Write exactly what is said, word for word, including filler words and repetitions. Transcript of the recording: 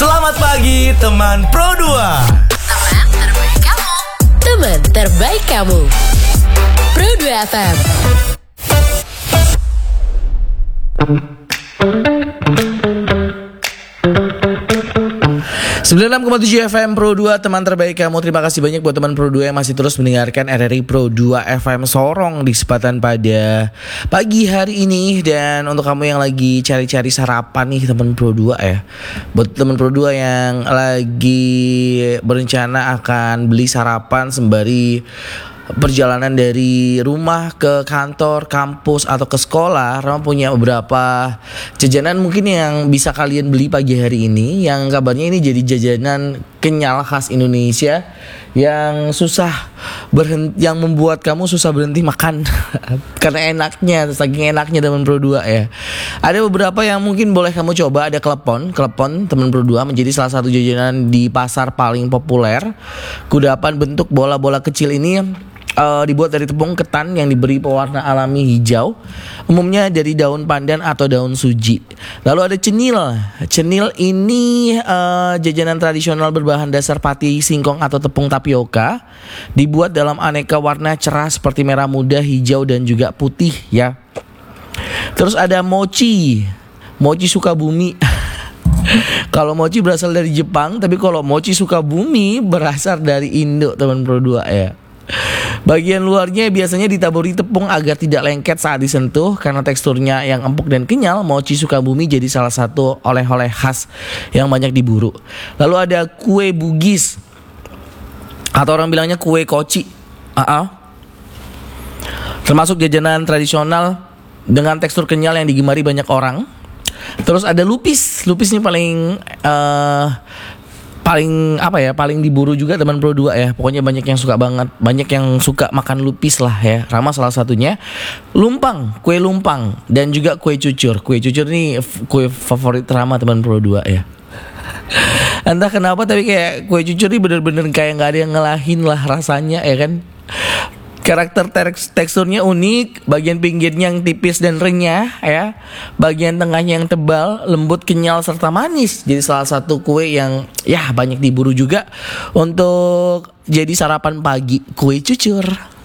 Selamat pagi teman Pro dua. Teman terbaik kamu. Teman terbaik kamu. Pro dua F M. sembilan puluh enam koma tujuh F M Pro dua, teman terbaik kamu. Terima kasih banyak buat teman Pro dua yang masih terus mendengarkan R R I Pro dua F M Sorong di kesempatan pada pagi hari ini. Dan untuk kamu yang lagi cari-cari sarapan nih teman Pro dua ya, buat teman Pro dua yang lagi berencana akan beli sarapan sembari perjalanan dari rumah ke kantor, kampus, atau ke sekolah, Rama punya beberapa jajanan mungkin yang bisa kalian beli pagi hari ini. Yang kabarnya ini jadi jajanan kenyal khas Indonesia yang susah berhenti, yang membuat kamu susah berhenti makan karena enaknya, saking enaknya teman Pro dua ya. Ada beberapa yang mungkin boleh kamu coba. Ada klepon, klepon teman Pro dua menjadi salah satu jajanan di pasar paling populer. Kudapan bentuk bola-bola kecil ini Uh, dibuat dari tepung ketan yang diberi pewarna alami hijau, umumnya dari daun pandan atau daun suji. Lalu ada cenil. Cenil ini uh, jajanan tradisional berbahan dasar pati singkong atau tepung tapioka, dibuat dalam aneka warna cerah seperti merah muda, hijau, dan juga putih ya. Terus ada mochi. Mochi Sukabumi. Kalau mochi berasal dari Jepang, tapi kalau mochi Sukabumi berasal dari Indo teman Pro dua ya. Bagian luarnya biasanya ditaburi tepung agar tidak lengket saat disentuh. Karena teksturnya yang empuk dan kenyal, mochi Sukabumi jadi salah satu oleh-oleh khas yang banyak diburu. Lalu ada kue bugis, atau orang bilangnya kue koci, uh-uh. termasuk jajanan tradisional dengan tekstur kenyal yang digemari banyak orang. Terus ada lupis. Lupis ini paling uh, paling apa ya, paling diburu juga teman Pro dua ya. Pokoknya banyak yang suka banget, banyak yang suka makan lupis lah ya. Rama salah satunya. Lumpang, kue lumpang, dan juga kue cucur. Kue cucur ini f- kue favorit Rama teman Pro dua ya. Entah kenapa tapi kayak kue cucur ini bener-bener kayak gak ada yang ngelahin lah rasanya ya kan. Karakter teks- teksturnya unik, bagian pinggirnya yang tipis dan renyah ya, bagian tengahnya yang tebal, lembut, kenyal, serta manis. Jadi salah satu kue yang ya banyak diburu juga untuk jadi sarapan pagi, kue cucur.